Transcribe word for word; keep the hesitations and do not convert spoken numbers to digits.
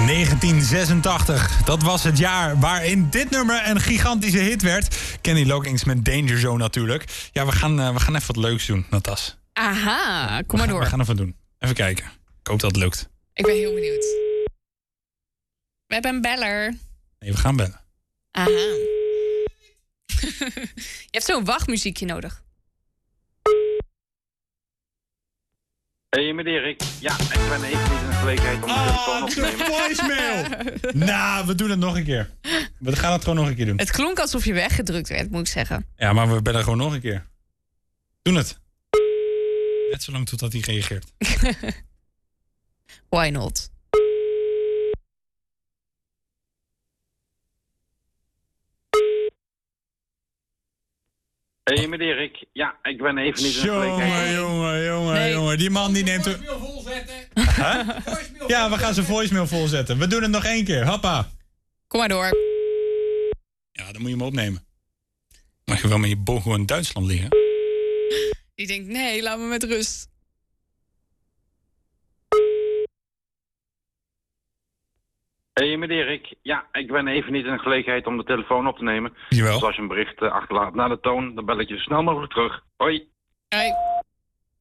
negentien zesentachtig, dat was het jaar waarin dit nummer een gigantische hit werd. Kenny Loggins met Danger Zone natuurlijk. Ja, we gaan, uh, we gaan even wat leuks doen, Natas. Aha, kom maar door. We gaan even doen. Even kijken. Ik hoop dat het lukt. Ik ben heel benieuwd. We hebben een beller. Nee, we gaan bellen. Aha. Je hebt zo'n wachtmuziekje nodig. Hé, hey, meneer Rick. Ja, ik ben even niet in de gelegenheid om de telefoon op te nemen. Ah, voicemail! Nou, we doen het nog een keer. We gaan het gewoon nog een keer doen. Het klonk alsof je weggedrukt werd, moet ik zeggen. Ja, maar we bellen gewoon nog een keer. Doen het. Net zo lang totdat hij reageert. Why not? Hé, hey, meneer Rick. Ja, ik ben even niet in de gelegenheid. Jongen, jongen, jongen, nee. jongen. Die man die neemt... De voicemail volzetten. Huh? Ja, we gaan zijn voicemail volzetten. We doen het nog één keer. Hoppa. Kom maar door. Ja, dan moet je hem opnemen. Mag je wel met je bogo in Duitsland liggen? Die denkt, nee, laat me met rust. Hé, hey, meneer Rick. Ja, ik ben even niet in de gelegenheid om de telefoon op te nemen. Jawel. Dus als je een bericht uh, achterlaat naar de toon, dan bel ik je zo snel mogelijk terug. Hoi. Hoi.